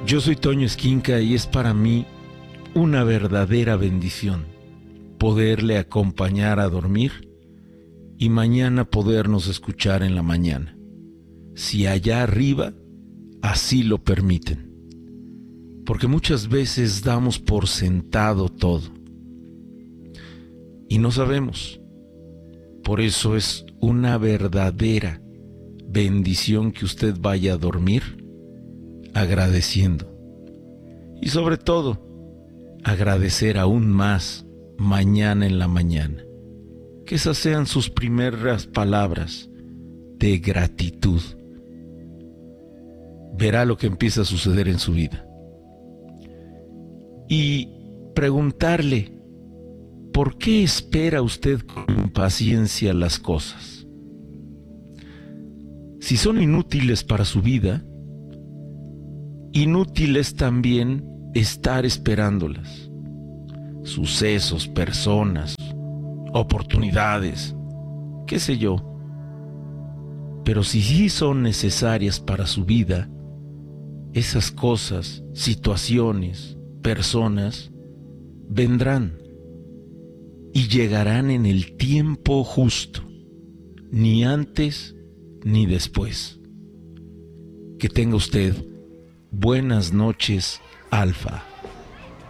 Yo soy Toño Esquinca y es para mí una verdadera bendición poderle acompañar a dormir y mañana podernos escuchar en la mañana, si allá arriba así lo permiten. Porque muchas veces damos por sentado todo y no sabemos. Por eso es una verdadera bendición que usted vaya a dormir agradeciendo. Y sobre todo, agradecer aún más mañana en la mañana. Que esas sean sus primeras palabras de gratitud. Verá lo que empieza a suceder en su vida. Y preguntarle, ¿por qué espera usted con impaciencia las cosas? Si son inútiles para su vida, inútil es también estar esperándolas. Sucesos, personas, oportunidades, qué sé yo. Pero si sí son necesarias para su vida, esas cosas, situaciones, personas, vendrán y llegarán en el tiempo justo, ni antes ni después. Que tenga usted buenas noches, Alfa.